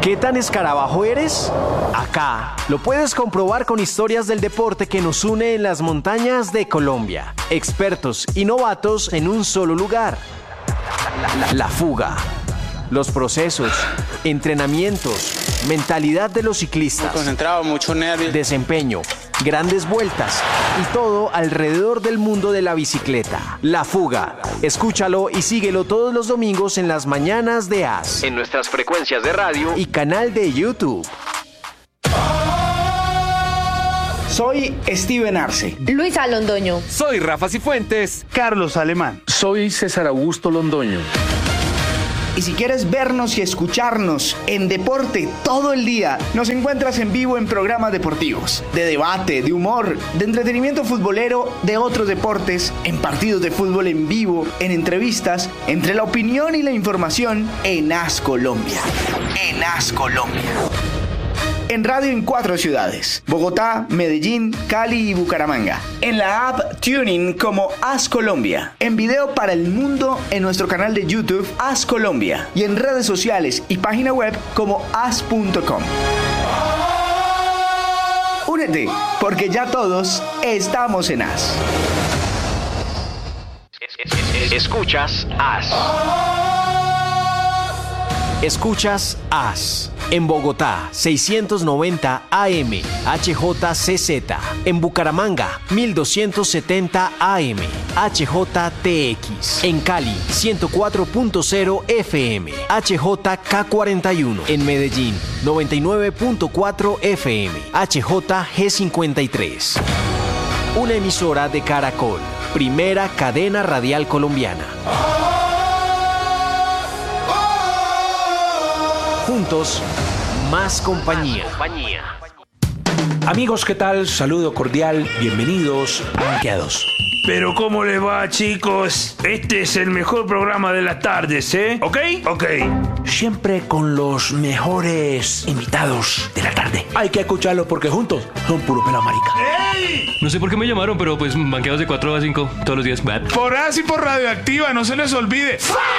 ¿Qué tan escarabajo eres? Acá lo puedes comprobar con historias del deporte que nos une en las montañas de Colombia. Expertos y novatos en un solo lugar. La fuga. Los procesos, entrenamientos, mentalidad de los ciclistas. Muy concentrado, mucho nervio. Desempeño, grandes vueltas y todo alrededor del mundo de la bicicleta. La fuga. Escúchalo y síguelo todos los domingos en las mañanas de AS. En nuestras frecuencias de radio y canal de YouTube. Soy Steven Arce. Luisa Londoño. Soy Rafa Cifuentes. Carlos Alemán. Soy César Augusto Londoño. Y si quieres vernos y escucharnos en deporte todo el día, nos encuentras en vivo en programas deportivos, de debate, de humor, de entretenimiento futbolero, de otros deportes, en partidos de fútbol en vivo, en entrevistas, entre la opinión y la información en AS Colombia. En AS Colombia. En radio en 4 ciudades: Bogotá, Medellín, Cali y Bucaramanga. En la app TuneIn como AS Colombia. En video para el mundo en nuestro canal de YouTube AS Colombia. Y en redes sociales y página web como as.com. Únete, porque ya todos estamos en AS. Escuchas AS. Escuchas AS. En Bogotá, 690 AM, HJCZ. En Bucaramanga, 1270 AM, HJTX. En Cali, 104.0 FM, HJK41. En Medellín, 99.4 FM, HJG53. Una emisora de Caracol, primera cadena radial colombiana. Juntos, más compañía. Amigos, ¿qué tal? Saludo cordial, bienvenidos a Rankeados. Pero ¿cómo les va, chicos? Este es el mejor programa de las tardes, ¿eh? ¿Ok? Ok. Siempre con los mejores invitados de la tarde. Hay que escucharlos porque juntos son puro pela marica. ¡Ey! No sé por qué me llamaron, pero pues banqueados de 4 a 5 todos los días. Por AS y por Radioactiva, no se les olvide.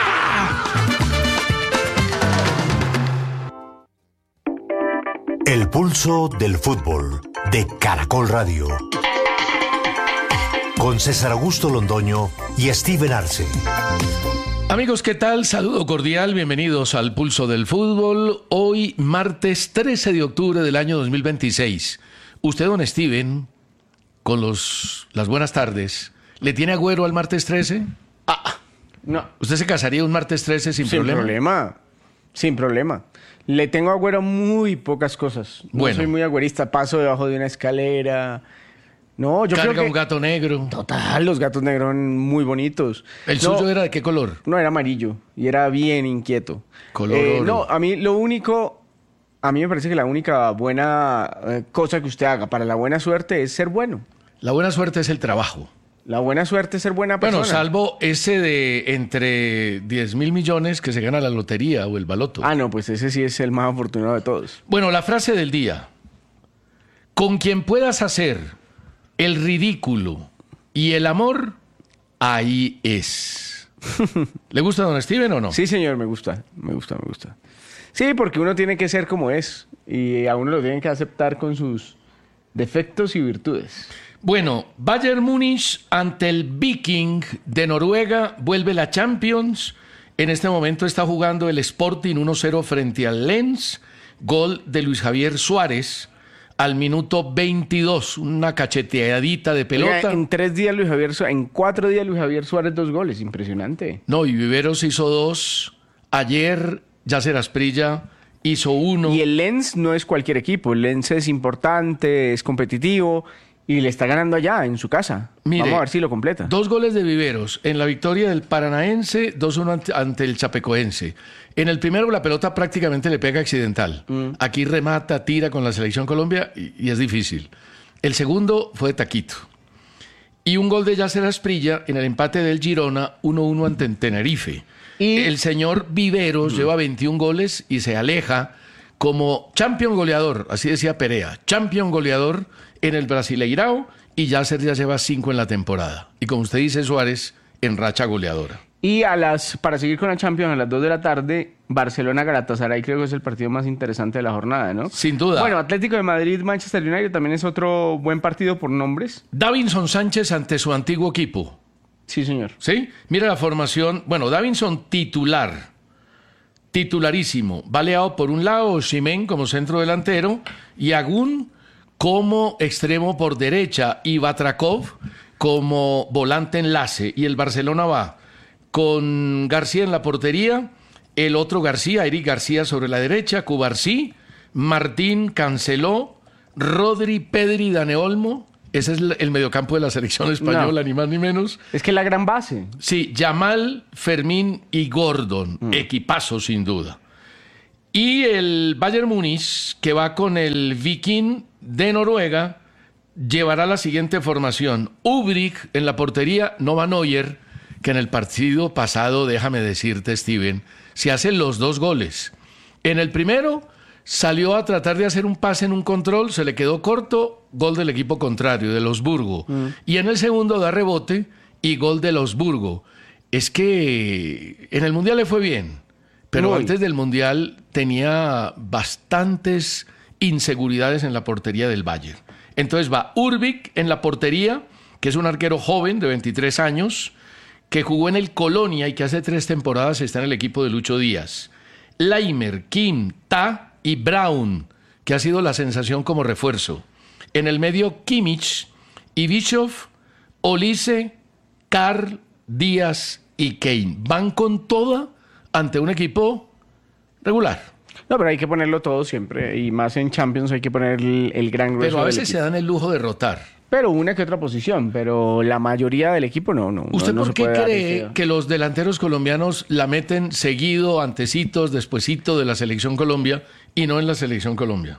El pulso del fútbol de Caracol Radio. Con César Augusto Londoño y Steven Arce. Amigos, ¿qué tal? Saludo cordial, bienvenidos al Pulso del Fútbol. Hoy, martes 13 de octubre del año 2026. Usted, don Steven, con las buenas tardes, ¿le tiene agüero al martes 13? No. ¿Usted se casaría un martes 13 sin problema? Sin problema. Le tengo agüero a muy pocas cosas. No soy muy agüerista. Paso debajo de una escalera. No, yo creo que... un gato negro. Total, los gatos negros son muy bonitos. ¿El suyo era de qué color? No, era amarillo. Y era bien inquieto. Color oro. No, a mí me parece que la única buena cosa que usted haga para la buena suerte es ser bueno. La buena suerte es el trabajo. La buena suerte es ser buena persona. Bueno, salvo ese de entre 10.000 millones que se gana la lotería o el baloto. No, pues ese sí es el más afortunado de todos. Bueno, la frase del día. Con quien puedas hacer el ridículo y el amor, ahí es. ¿Le gusta, don Steven, o no? Sí, señor, me gusta. Sí, porque uno tiene que ser como es. Y a uno lo tienen que aceptar con sus defectos y virtudes. Bueno, Bayern Múnich ante el Viking de Noruega vuelve la Champions. En este momento está jugando el Sporting 1-0 frente al Lens. Gol de Luis Javier Suárez al minuto 22. Una cacheteadita de pelota. Oiga, en 4 días Luis Javier Suárez 2 goles. Impresionante. No, y Viveros hizo 2. Ayer Yasser Asprilla hizo 1. Y el Lens no es cualquier equipo. El Lens es importante, es competitivo. Y le está ganando allá, en su casa. Mire, vamos a ver si lo completa. 2 goles de Viveros en la victoria del Paranaense, 2-1 ante el Chapecoense. En el primero la pelota prácticamente le pega accidental. Aquí remata, tira con la Selección Colombia y es difícil. El segundo fue de taquito. Y un gol de Yasser Asprilla en el empate del Girona, 1-1 ante Tenerife. Y el señor Viveros lleva 21 goles y se aleja como champion goleador, así decía Perea, champion goleador en el Brasileirao, y Yasser ya lleva 5 en la temporada. Y como usted dice, Suárez en racha goleadora. Y para seguir con la Champions, a las 2 de la tarde, Barcelona-Galatasaray creo que es el partido más interesante de la jornada, ¿no? Sin duda. Bueno, Atlético de Madrid-Manchester United también es otro buen partido por nombres. Davinson Sánchez ante su antiguo equipo. Sí, señor. ¿Sí? Mira la formación. Bueno, Davinson titular. Titularísimo. Baleado por un lado, Osimhen como centro delantero y Agún como extremo por derecha y Batrakov como volante enlace. Y el Barcelona va con García en la portería, el otro García, Eric García sobre la derecha, Cubarsí, Martín, Canceló, Rodri, Pedri, Dani Olmo. Ese es el mediocampo de la selección española, ni más ni menos. Es que es la gran base. Sí, Yamal, Fermín y Gordon. Equipazo, sin duda. Y el Bayern Múnich, que va con el Viking de Noruega, llevará la siguiente formación. Ubrick en la portería, no va Neuer, que en el partido pasado, déjame decirte, Steven, se hacen los 2 goles. En el primero salió a tratar de hacer un pase en un control, se le quedó corto, gol del equipo contrario, del Augsburgo. Y en el segundo da rebote y gol del Augsburgo. Es que en el Mundial le fue bien, pero antes del Mundial tenía bastantes inseguridades en la portería del Bayern. Entonces va Ubrick en la portería, que es un arquero joven de 23 años, que jugó en el Colonia y que hace 3 temporadas está en el equipo de Lucho Díaz. Leimer, Kim, Ta y Brown, que ha sido la sensación como refuerzo. En el medio, Kimmich y Bischoff, Olise, Carl, Díaz y Kane. Van con toda ante un equipo regular. No, pero hay que ponerlo todo siempre. Y más en Champions hay que poner el gran grueso. Pero a veces se dan el lujo de rotar. Pero una que otra posición, pero la mayoría del equipo no. ¿Usted no por qué cree que los delanteros colombianos la meten seguido, antecitos, despuesito de la Selección Colombia y no en la Selección Colombia?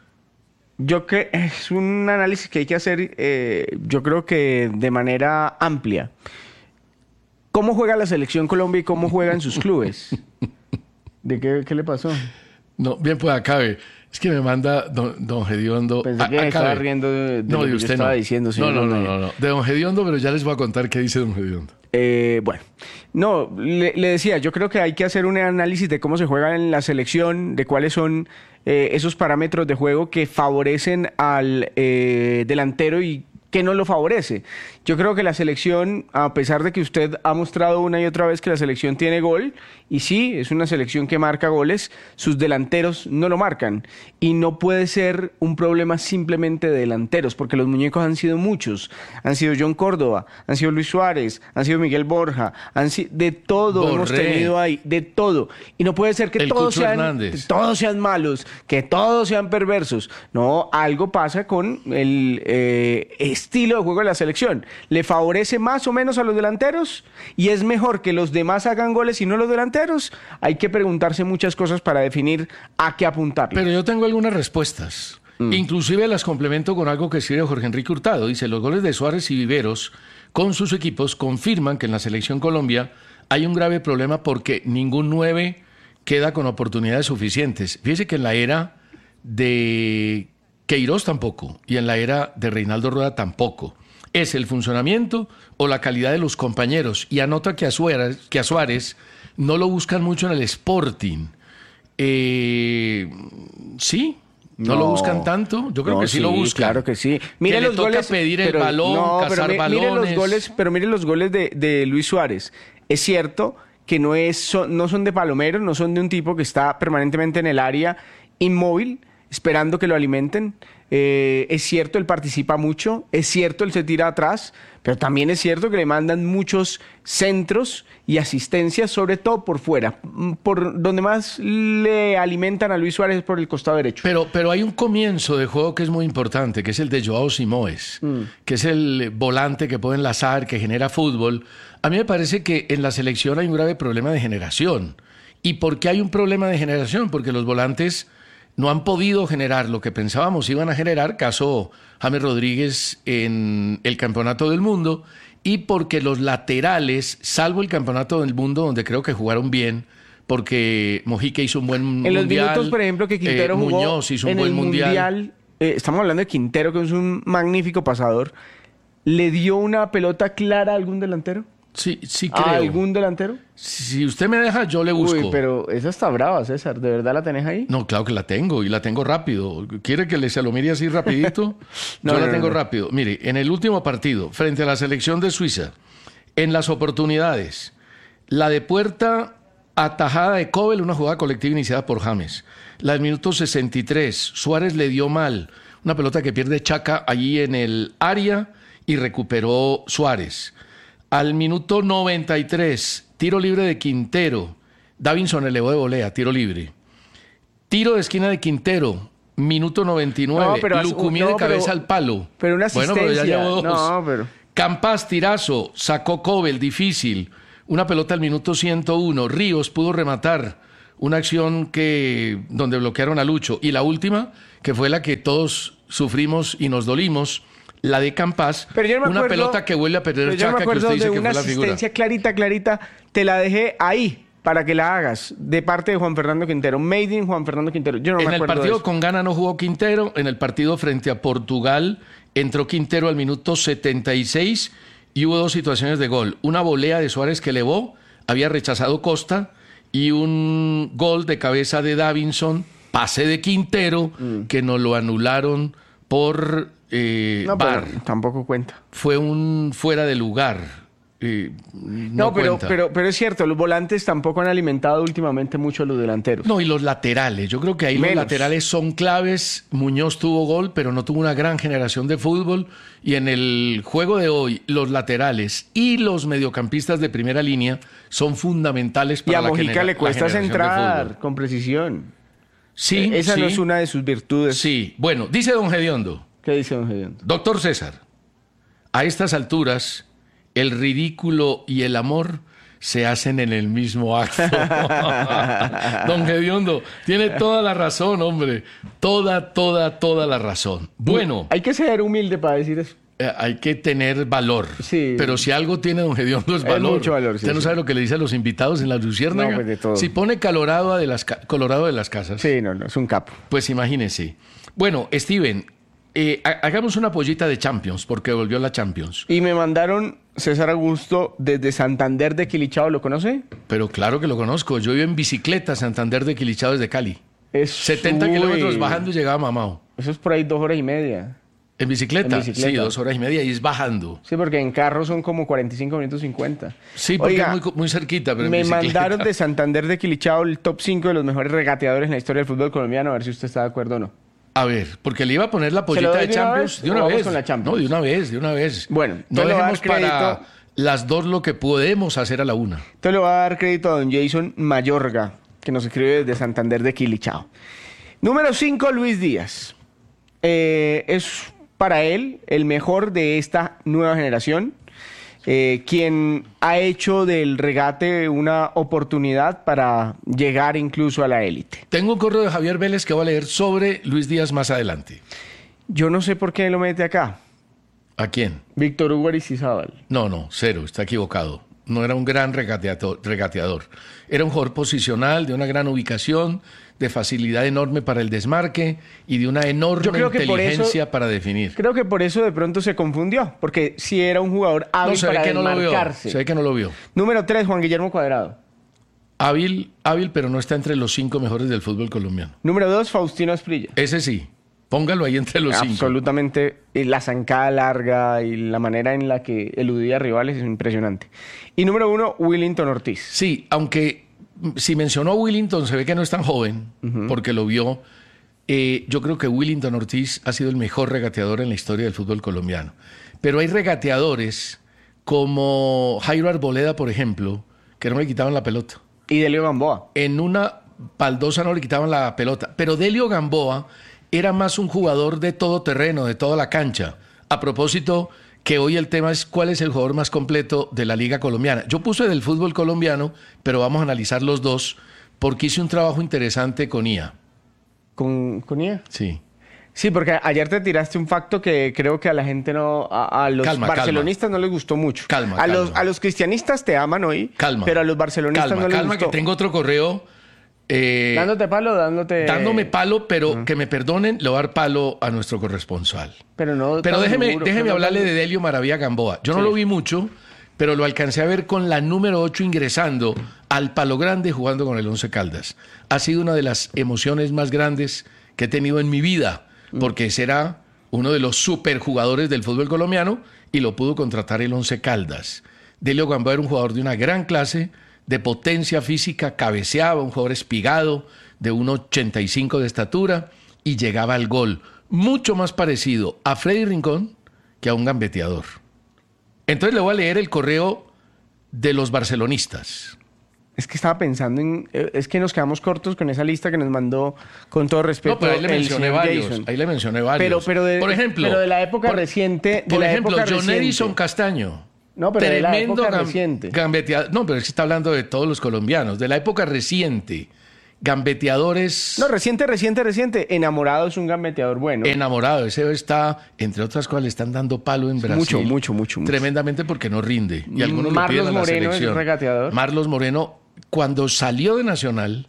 Yo creo que es un análisis que hay que hacer, yo creo que de manera amplia. ¿Cómo juega la Selección Colombia y cómo juegan sus clubes? ¿De qué le pasó? No, bien, pues acabe. Es que me manda don Gediondo. Pensé que estaba riendo de lo que usted estaba diciendo. No. De don Gediondo, pero ya les voy a contar qué dice don Gediondo. Bueno, no, le decía, yo creo que hay que hacer un análisis de cómo se juega en la selección, de cuáles son esos parámetros de juego que favorecen al delantero y que no lo favorece. Yo creo que la selección, a pesar de que usted ha mostrado una y otra vez que la selección tiene gol, y sí, es una selección que marca goles, sus delanteros no lo marcan. Y no puede ser un problema simplemente de delanteros, porque los muñecos han sido muchos. Han sido John Córdoba, han sido Luis Suárez, han sido Miguel Borja, de todo Borré. Hemos tenido ahí, de todo. Y no puede ser que todos sean malos, que todos sean perversos. No, algo pasa con el estilo de juego de la selección. Le favorece más o menos a los delanteros y es mejor que los demás hagan goles y no los delanteros. Hay que preguntarse muchas cosas para definir a qué apuntar. Pero yo tengo algunas respuestas. Inclusive las complemento con algo que escribe Jorge Enrique Hurtado. Dice, los goles de Suárez y Viveros con sus equipos confirman que en la Selección Colombia hay un grave problema porque ningún 9 queda con oportunidades suficientes. Fíjese que en la era de Queiroz tampoco y en la era de Reinaldo Rueda tampoco. Es el funcionamiento o la calidad de los compañeros. Y anota que a Suárez no lo buscan mucho en el Sporting. Sí, no lo buscan tanto. Yo creo que sí lo buscan. Claro que sí. Mire los goles, pedir el balón, cazar balones. Mire los goles de Luis Suárez. Es cierto que no son de palomero, no son de un tipo que está permanentemente en el área inmóvil, esperando que lo alimenten. Es cierto, él participa mucho, es cierto, él se tira atrás, pero también es cierto que le mandan muchos centros y asistencias, sobre todo por fuera. Por donde más le alimentan a Luis Suárez es por el costado derecho. Pero hay un comienzo de juego que es muy importante, que es el de Joao Simões, que es el volante que puede enlazar, que genera fútbol. A mí me parece que en la selección hay un grave problema de generación. ¿Y por qué hay un problema de generación? Porque los volantes no han podido generar lo que pensábamos iban a generar, caso James Rodríguez en el Campeonato del Mundo, y porque los laterales, salvo el Campeonato del Mundo, donde creo que jugaron bien, porque Mojica hizo un buen mundial. En los minutos, por ejemplo, que Quintero jugó Muñoz hizo un en buen el mundial. Estamos hablando de Quintero, que es un magnífico pasador. ¿Le dio una pelota clara a algún delantero? Sí, sí creo. ¿Algún delantero? Si usted me deja, yo le busco. Uy, pero esa está brava, César. ¿De verdad la tenés ahí? No, claro que la tengo y la tengo rápido. ¿Quiere que se lo mire así rapidito? Yo la tengo rápido. Mire, en el último partido, frente a la selección de Suiza, en las oportunidades, la de puerta atajada de Kobel, una jugada colectiva iniciada por James. La del minuto 63, Suárez le dio mal. Una pelota que pierde Chaca allí en el área y recuperó Suárez. Al minuto 93, tiro libre de Quintero. Davinson elevó de volea, tiro libre. Tiro de esquina de Quintero, minuto 99. Lucumí de cabeza al palo. Pero una asistencia. Bueno, pero ya llevó dos. No, pero... Campas, tirazo, sacó Kobel, difícil. Una pelota al minuto 101. Ríos pudo rematar una acción donde bloquearon a Lucho. Y la última, que fue la que todos sufrimos y nos dolimos, la de Campas, una pelota que vuelve a perder Chaca, que usted dice que fue la figura. Una asistencia clarita, te la dejé ahí para que la hagas, de parte de Juan Fernando Quintero. Made in Juan Fernando Quintero. Yo no me acuerdo. En el partido con Ghana no jugó Quintero, en el partido frente a Portugal entró Quintero al minuto 76 y hubo dos situaciones de gol. Una volea de Suárez que elevó, había rechazado Costa, y un gol de cabeza de Davinson, pase de Quintero, que nos lo anularon por... VAR. Tampoco cuenta. Fue un fuera de lugar. Pero es cierto, los volantes tampoco han alimentado últimamente mucho a los delanteros. No, y los laterales. Yo creo que ahí los laterales son claves. Muñoz tuvo gol, pero no tuvo una gran generación de fútbol. Y en el juego de hoy, los laterales y los mediocampistas de primera línea son fundamentales para la generación. Y a Mojica le cuesta centrar con precisión. Sí, esa no es una de sus virtudes. Sí, bueno, dice don Gediondo. ¿Qué dice don Gediondo? Doctor César, a estas alturas, el ridículo y el amor se hacen en el mismo acto. Don Gediondo, tiene toda la razón, hombre. Toda la razón. Bueno. Hay que ser humilde para decir eso. Hay que tener valor. Sí. Pero si algo tiene don Gediondo es valor. Mucho valor, sí. Usted no sabe lo que le dice a los invitados en la Luciérnaga. No, pues de todo. Si pone Colorado de las Casas. Sí, no, es un capo. Pues imagínese. Bueno, Steven, hagamos una pollita de Champions, porque volvió la Champions. Y me mandaron César Augusto desde Santander de Quilichao, ¿lo conoce? Pero claro que lo conozco. Yo iba en bicicleta a Santander de Quilichao desde Cali. 70 kilómetros bajando y llegaba mamado. Eso es por ahí 2 horas y media. ¿En bicicleta? Sí, 2 horas y media y es bajando. Sí, porque en carro son como 45 minutos 50. Sí, porque es muy cerquita, pero me mandaron de Santander de Quilichao el top 5 de los mejores regateadores en la historia del fútbol colombiano, a ver si usted está de acuerdo o no. A ver, porque le iba a poner la pollita de Champions de una vez. Con la Champions? No, de una vez. Bueno, no dejemos para las dos lo que podemos hacer a la una. Entonces le voy a dar crédito a don Jason Mayorga, que nos escribe desde Santander de Quilichao. Número 5, Luis Díaz. Es para él el mejor de esta nueva generación. Quien ha hecho del regate una oportunidad para llegar incluso a la élite. Tengo un correo de Javier Vélez que voy a leer sobre Luis Díaz más adelante. Yo no sé por qué lo mete acá. ¿A quién? Víctor Hugo Aristizábal. No, cero, está equivocado. No era un gran regateador. Era un jugador posicional, de una gran ubicación, de facilidad enorme para el desmarque y de una enorme inteligencia para definir. Creo que por eso de pronto se confundió, porque sí era un jugador hábil para desmarcarse. Se ve que no lo vio. Número 3, Juan Guillermo Cuadrado. Hábil, pero no está entre los 5 mejores del fútbol colombiano. Número 2, Faustino Asprilla. Ese sí. Póngalo ahí entre los 5. Absolutamente. La zancada larga y la manera en la que eludía rivales es impresionante. Y número 1, Willington Ortiz. Sí, aunque si mencionó a Willington, se ve que no es tan joven, porque lo vio. Yo creo que Willington Ortiz ha sido el mejor regateador en la historia del fútbol colombiano. Pero hay regateadores como Jairo Arboleda, por ejemplo, que no le quitaban la pelota. Y Delio Gamboa. En una baldosa no le quitaban la pelota. Pero Delio Gamboa era más un jugador de todo terreno, de toda la cancha. A propósito, que hoy el tema es cuál es el jugador más completo de la Liga Colombiana. Yo puse del fútbol colombiano, pero vamos a analizar los dos, porque hice un trabajo interesante con IA. ¿Con IA? Sí. Sí, porque ayer te tiraste un facto que creo que a la gente no... A los barcelonistas no les gustó mucho. A los cristianistas te aman hoy, pero a los barcelonistas no les gustó. Que tengo otro correo... ¿Dándote palo o dándote...? Dándome palo, pero que me perdonen, le voy a dar palo a nuestro corresponsal. Pero déjeme hablarle de Delio Maravilla Gamboa. Yo no lo vi mucho, pero lo alcancé a ver con la número 8 ingresando al Palo Grande jugando con el Once Caldas. Ha sido una de las emociones más grandes que he tenido en mi vida, porque será uno de los superjugadores del fútbol colombiano y lo pudo contratar el Once Caldas. Delio Gamboa era un jugador de una gran clase, de potencia física, cabeceaba, un jugador espigado, de 1,85 de estatura y llegaba al gol. Mucho más parecido a Freddy Rincón que a un gambeteador. Entonces le voy a leer el correo de los barcelonistas. Es que estaba pensando en... Es que nos quedamos cortos con esa lista que nos mandó, con todo respeto, No, pero ahí le mencioné varios. Jason. Ahí le mencioné varios. Por ejemplo, pero de la época reciente... Por ejemplo, John Edison Castaño. No, pero de la época Tremendo reciente. gambeteador. No, pero es que está hablando de todos los colombianos. De la época reciente. Gambeteadores... No, reciente. Enamorado es un gambeteador bueno. Enamorado. Ese está, entre otras cosas, le están dando palo en Brasil. Mucho. Tremendamente porque no rinde. Y algunos lo piden a la Moreno selección. es regateador. Marlos Moreno, cuando salió de Nacional...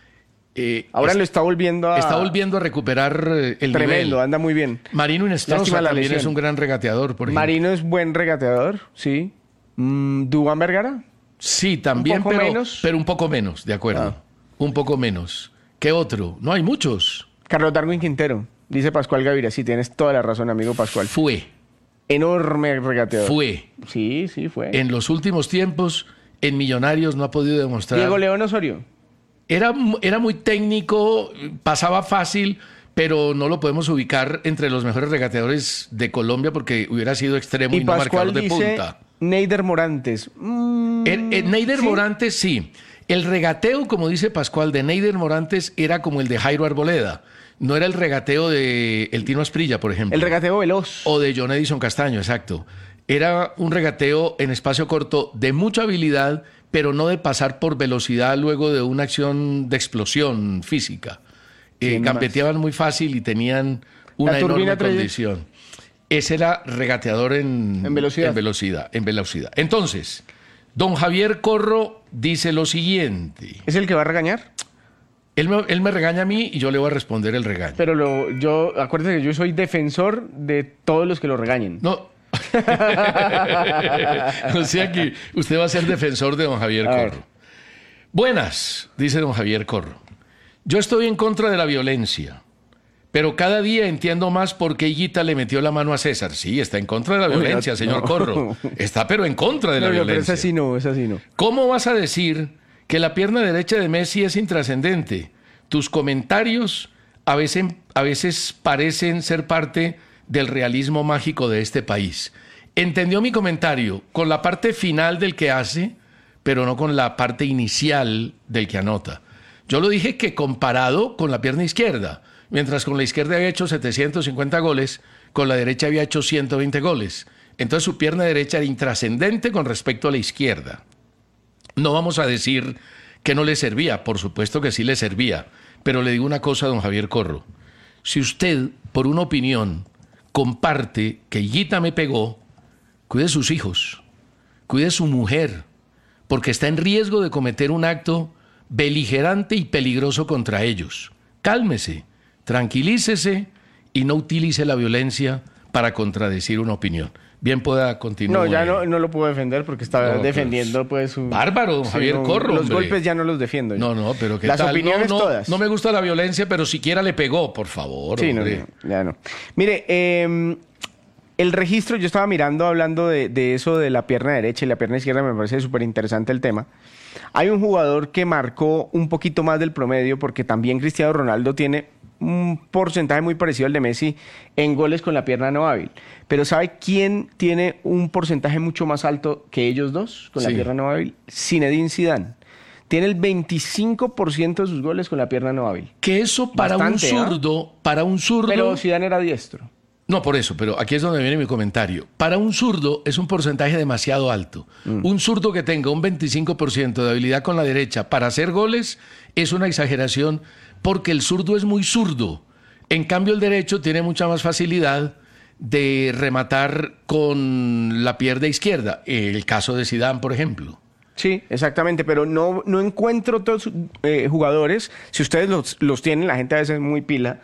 ahora lo está volviendo a... Está volviendo a recuperar el Tremendo, nivel. anda muy bien. Marino Inestrosa Lástima la también lesión. es un gran regateador, por ejemplo. Marino es buen regateador, sí. ¿Duván Vergara? Sí, también, ¿Un poco pero, menos? pero un poco menos, de acuerdo. Un poco menos. ¿Qué otro? No hay muchos. Carlos Darwin Quintero, dice Pascual Gaviria. Sí, tienes toda la razón, amigo Pascual. Fue. Enorme regateador. Fue. Sí, fue. En los últimos tiempos, en Millonarios no ha podido demostrar. Diego León Osorio. Era muy técnico, pasaba fácil, pero no lo podemos ubicar entre los mejores regateadores de Colombia porque hubiera sido extremo y no Pascual marcador de dice punta. Neider Morantes. Neider ¿sí? Morantes, sí. El regateo, como dice Pascual, de Neider Morantes era como el de Jairo Arboleda. No era el regateo de el Tino Asprilla, por ejemplo. El regateo veloz. O de John Edison Castaño, exacto. Era un regateo en espacio corto de mucha habilidad, pero no de pasar por velocidad luego de una acción de explosión física. Gambeteaban muy fácil y tenían una enorme condición. Ese era regateador en velocidad. Entonces, don Javier Corro dice lo siguiente. ¿Es el que va a regañar? Él me regaña a mí y yo le voy a responder el regaño. Pero acuérdate que yo soy defensor de todos los que lo regañen. No. O sea que usted va a ser defensor de don Javier Corro. Buenas, dice don Javier Corro. Yo estoy en contra de la violencia, pero cada día entiendo más por qué Higuita le metió la mano a César. Sí, está en contra de la violencia, señor Corro. Está pero en contra de la violencia. Pero es así no. ¿Cómo vas a decir que la pierna derecha de Messi es intrascendente? Tus comentarios a veces parecen ser parte del realismo mágico de este país. Entendió mi comentario con la parte final del que hace, pero no con la parte inicial del que anota. Yo lo dije que comparado con la pierna izquierda, mientras con la izquierda había hecho 750 goles, con la derecha había hecho 120 goles. Entonces su pierna derecha era intrascendente con respecto a la izquierda. No vamos a decir que no le servía, por supuesto que sí le servía, pero le digo una cosa a don Javier Corro. Si usted, por una opinión, comparte que Higuita me pegó, cuide sus hijos, cuide su mujer, porque está en riesgo de cometer un acto beligerante y peligroso contra ellos. Cálmese, tranquilícese y no utilice la violencia para contradecir una opinión. Bien pueda continuar. No, ya no lo puedo defender porque estaba defendiendo pues su... Bárbaro, don Javier Corro, Los hombre. golpes ya no los defiendo. No, pero ¿qué Las tal? opiniones todas. No me gusta la violencia, pero siquiera le pegó, por favor, Sí, hombre. ya no. Mire, el registro, yo estaba mirando, hablando de eso de la pierna derecha y la pierna izquierda, me parece súper interesante el tema. Hay un jugador que marcó un poquito más del promedio porque también Cristiano Ronaldo tiene un porcentaje muy parecido al de Messi en goles con la pierna no hábil. Pero ¿sabe quién tiene un porcentaje mucho más alto que ellos dos con la pierna no hábil? Zinedine Zidane. Tiene el 25% de sus goles con la pierna no hábil. Que eso para Bastante, un zurdo... Pero Zidane era diestro. No, por eso, pero aquí es donde viene mi comentario. Para un zurdo es un porcentaje demasiado alto. Un zurdo que tenga un 25% de habilidad con la derecha para hacer goles es una exageración porque el zurdo es muy zurdo. En cambio, el derecho tiene mucha más facilidad de rematar con la pierna izquierda. El caso de Zidane, por ejemplo. Sí, exactamente, pero no encuentro todos jugadores, si ustedes los tienen, la gente a veces es muy pila,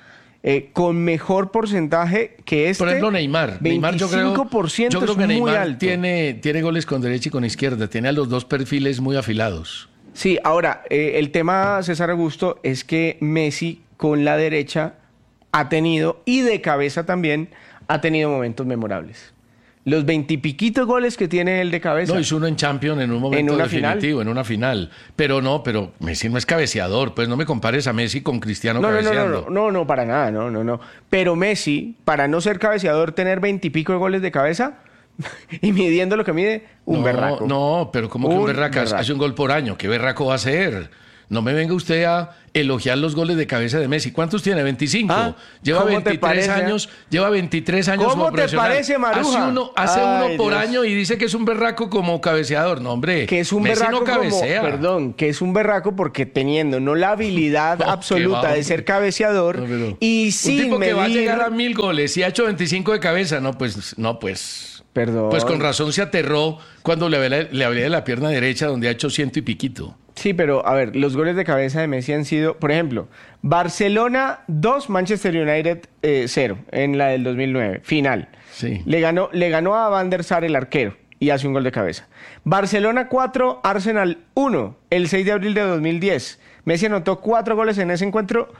con mejor porcentaje que este. Por ejemplo, Neymar. 25% Neymar yo creo que es muy Neymar alto. tiene goles con derecha y con izquierda. Tiene a los dos perfiles muy afilados. Sí, ahora, el tema, César Augusto, es que Messi con la derecha ha tenido, y de cabeza también, ha tenido momentos memorables. Los 20 y piquitos goles que tiene él de cabeza. No, hizo uno en Champions en un momento una definitivo, final. en una final. Pero Messi no es cabeceador. Pues no me compares a Messi con Cristiano cabeceando. No, para nada, no. Pero Messi, para no ser cabeceador, tener 20 y pico de goles de cabeza y midiendo lo que mide, un berraco. No, pero ¿cómo que un berraco? Hace un gol por año. ¿Qué berraco va a ser? No me venga usted a elogiar los goles de cabeza de Messi. ¿Cuántos tiene? 25. Lleva 23 años. Lleva 23 años como profesional. ¿Cómo te parece, Maruja? Hace uno por año y dice que es un berraco como cabeceador. No, hombre. Que es un Messi berraco no cabecea. que es un berraco porque teniendo no la habilidad absoluta de ser cabeceador y sin un tipo que va a medir... llegar a 1000 goles y ha hecho 25 de cabeza. Perdón. Pues con razón se aterró cuando le hablé de la pierna derecha donde ha hecho 100 y piquito. Sí, pero a ver, los goles de cabeza de Messi han sido, por ejemplo, Barcelona 2, Manchester United 0 en la del 2009, final. Sí. Le ganó a Van der Sar, el arquero, y hace un gol de cabeza. Barcelona 4, Arsenal 1, el 6 de abril de 2010. Messi anotó 4 goles en ese encuentro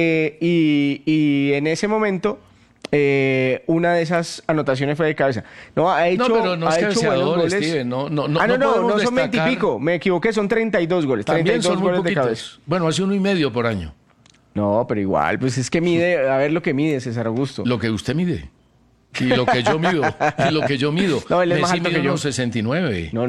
y en ese momento... una de esas anotaciones fue de cabeza. Pero no es cabeceador, Steven. No son 20 y pico. Me equivoqué, son 32 goles. También 32 son muy goles poquitos. de cabeza. Bueno, hace 1,5 por año. No, pero igual, pues es que mide, a ver lo que mide César Augusto. Lo que usted mide. Y lo que yo mido. No, él es más Messi alto mide que yo. 1,69. No,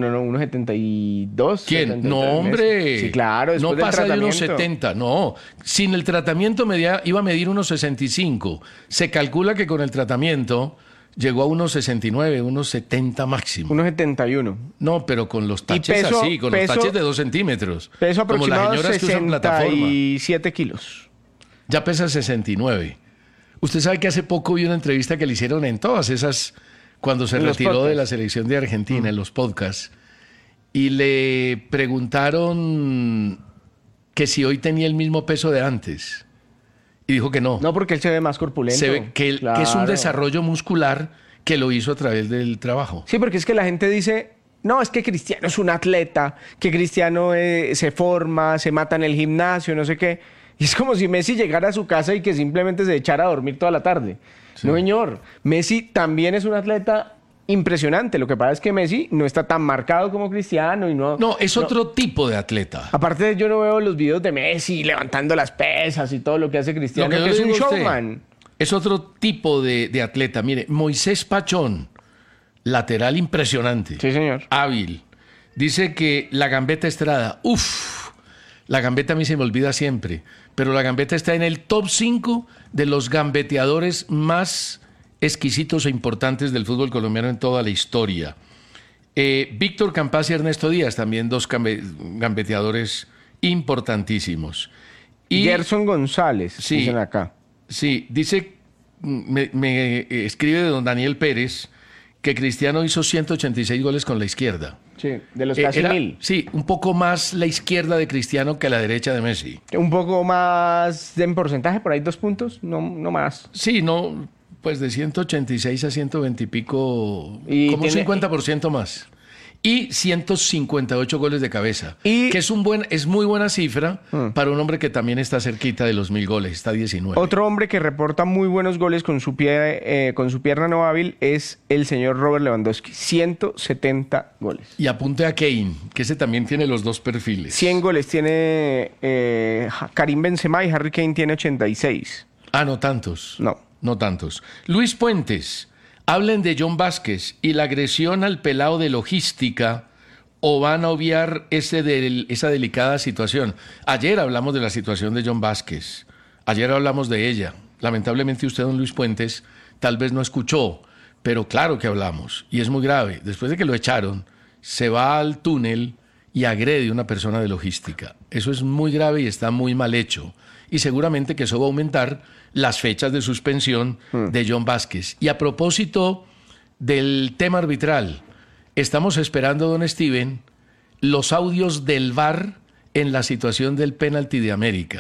1,72. ¿Quién? 73, No, hombre. Sí, claro, no después del pasa de tratamiento. 1,70. No. Sin el tratamiento iba a medir 1,65. Se calcula que con el tratamiento llegó a 1,69, 1,70 máximo. 1,71. No, pero con los taches peso- así, con peso- los taches de 2 centímetros. Peso como las aproximado señoras que usan plataforma. 67 kilos. Ya pesa 69. Usted sabe que hace poco vi una entrevista que le hicieron en todas esas, cuando se En los retiró de podcasts. la selección de Argentina, en los podcasts, y le preguntaron que si hoy tenía el mismo peso de antes. Y dijo que no. No, porque él se ve más corpulento. Se ve que es un Claro. desarrollo muscular que lo hizo a través del trabajo. Sí, porque es que la gente dice, no, es que Cristiano es un atleta, que Cristiano se forma, se mata en el gimnasio, no sé qué. Y es como si Messi llegara a su casa y que simplemente se echara a dormir toda la tarde. Sí. No, señor. Messi también es un atleta impresionante. Lo que pasa es que Messi no está tan marcado como Cristiano y no... No, es otro tipo de atleta. Aparte, yo no veo los videos de Messi levantando las pesas y todo lo que hace Cristiano, Lo que yo es le un digo a usted, showman. Es otro tipo de atleta. Mire, Moisés Pachón, lateral impresionante. Sí, señor. Hábil. Dice que la Gambetta Estrada, la Gambetta a mí se me olvida siempre, pero la Gambetta está en el top 5 de los gambeteadores más exquisitos e importantes del fútbol colombiano en toda la historia. Víctor Campás y Ernesto Díaz, también dos gambeteadores importantísimos. Y Gerson González, Sí. dicen acá. sí, dice, me escribe don Daniel Pérez que Cristiano hizo 186 goles con la izquierda. Sí, de los casi 1000. Sí, un poco más la izquierda de Cristiano que la derecha de Messi. Un poco más en porcentaje, por ahí 2 puntos, no más. Sí, no, pues de 186 a 120 y pico, Y como un tiene- 50% más. Y 158 goles de cabeza, Y- que es muy buena cifra para un hombre que también está cerquita de los 1000 goles, está a 19. Otro hombre que reporta muy buenos goles con su pierna no hábil es el señor Robert Lewandowski. 170 goles. Y apunte a Kane, que ese también tiene los dos perfiles. 100 goles tiene Karim Benzema y Harry Kane tiene 86. Ah, no tantos. No. No tantos. Luis Puentes, hablen de John Vázquez y la agresión al pelado de logística o van a obviar esa delicada situación. Ayer hablamos de la situación de John Vázquez. Ayer hablamos de ella. Lamentablemente usted, don Luis Puentes, tal vez no escuchó, pero claro que hablamos. Y es muy grave. Después de que lo echaron, se va al túnel y agrede a una persona de logística. Eso es muy grave y está muy mal hecho. Y seguramente que eso va a aumentar las fechas de suspensión de John Vázquez. Y a propósito del tema arbitral, estamos esperando, don Steven, los audios del VAR en la situación del penalti de América,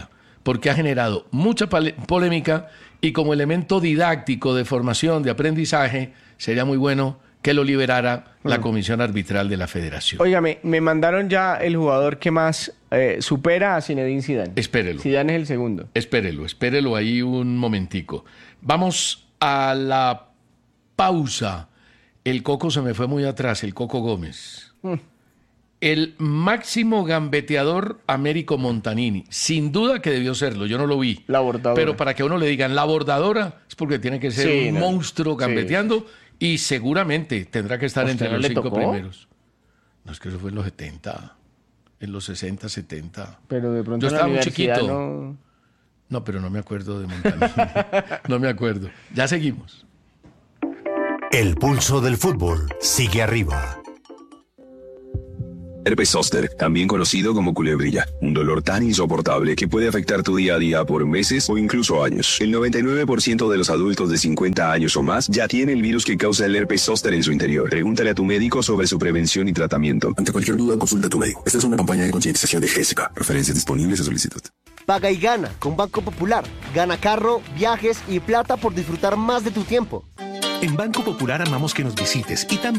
porque ha generado mucha polémica y como elemento didáctico de formación, de aprendizaje, sería muy bueno que lo liberara la comisión arbitral de la federación. Óigame, me mandaron ya el jugador que más supera a Zinedine Zidane. Espérelo. Zidane es el segundo. Espérelo ahí un momentico. Vamos a la pausa. El Coco se me fue muy atrás, el Coco Gómez. El máximo gambeteador Américo Montanini. Sin duda que debió serlo, yo no lo vi. La bordadora. Pero para que a uno le digan la bordadora, es porque tiene que ser un monstruo gambeteando y seguramente tendrá que estar entre los 5 primeros. No, es que eso fue en los 70, en los 60, 70. Pero de pronto yo estaba muy universidad chiquito. No, pero no me acuerdo de Montanini. No me acuerdo. Ya seguimos. El pulso del fútbol sigue arriba. Herpes zóster, también conocido como culebrilla, un dolor tan insoportable que puede afectar tu día a día por meses o incluso años. El 99% de los adultos de 50 años o más ya tiene el virus que causa el herpes zóster en su interior. Pregúntale a tu médico sobre su prevención y tratamiento. Ante cualquier duda, consulta a tu médico. Esta es una campaña de concientización de GESCA. Referencias disponibles a solicitud. Paga y gana con Banco Popular. Gana carro, viajes y plata por disfrutar más de tu tiempo. En Banco Popular amamos que nos visites y también